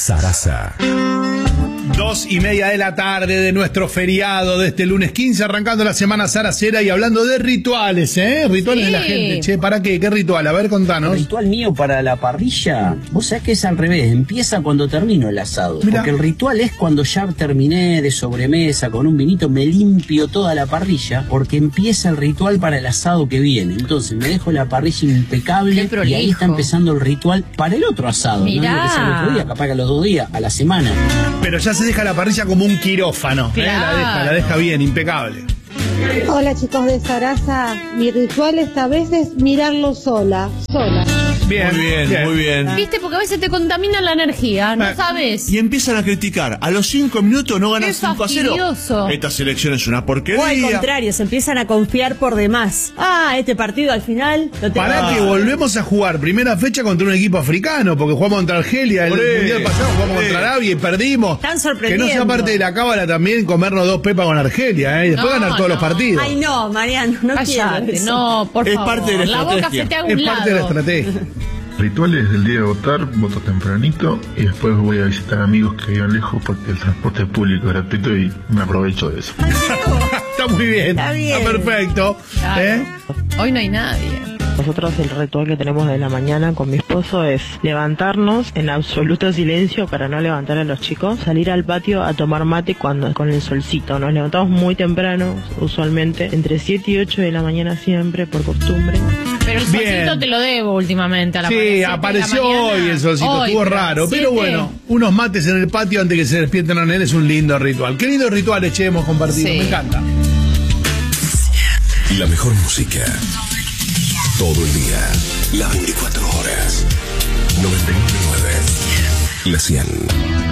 Sarasa. 2:30 de la tarde de nuestro feriado de este lunes 15, arrancando la semana saracera y hablando de rituales, rituales de la gente. Che, ¿para qué? ¿Qué ritual? A ver, contanos. El ritual mío para la parrilla, vos sabés que es al revés, empieza cuando termino el asado. Mirá. Porque el ritual es cuando ya terminé de sobremesa con un vinito, me limpio toda la parrilla, porque empieza el ritual para el asado que viene. Entonces me dejo la parrilla impecable y ahí está empezando el ritual para el otro asado. Mirá. No es el otro día, capaz que a los 2 días, a la semana. Pero ya se deja la parrilla como un quirófano. Claro. La deja bien, impecable. Hola chicos de Sarasa, mi ritual esta vez es mirarlo sola. Bien, Muy bien. ¿Viste? Porque a veces te contaminan la energía, no sabes. Y empiezan a criticar. A los 5 minutos no ganan Qué 5-0. fastidioso. Esta selección es una porquería. O al contrario, se empiezan a confiar por demás. Este partido al final lo tengo. Pará que volvemos a jugar primera fecha contra un equipo africano, porque jugamos contra Argelia, el mundial pasado jugamos contra Arabia y perdimos. Están sorprendiendo. Que no sea parte de la cábala también comernos 2 pepas con Argelia, y después ganar todos los partidos. Ay, no, Mariano, no quiero Cállate, eso. no, por Es favor. parte de la boca estrategia. se te haga un Es lado. parte de la estrategia. Rituales del día de votar, voto tempranito y después voy a visitar amigos que viven lejos porque el transporte público es gratuito y me aprovecho de eso. Está muy bien. Está bien. Está perfecto. Claro. Hoy no hay nadie. Nosotros el ritual que tenemos de la mañana con mi esposo es levantarnos en absoluto silencio para no levantar a los chicos, salir al patio a tomar mate con el solcito. Nos levantamos muy temprano, usualmente entre 7 y 8 de la mañana siempre, por costumbre. Pero el Bien. solcito te lo debo últimamente a la Sí, apareció hoy el solcito, estuvo raro. Pero bueno, unos mates en el patio antes que se despierten a él es un lindo ritual. Qué lindo ritual hemos compartido, Sí. me encanta. La mejor música. Todo el día. Las 24 horas. 99.9. La 100.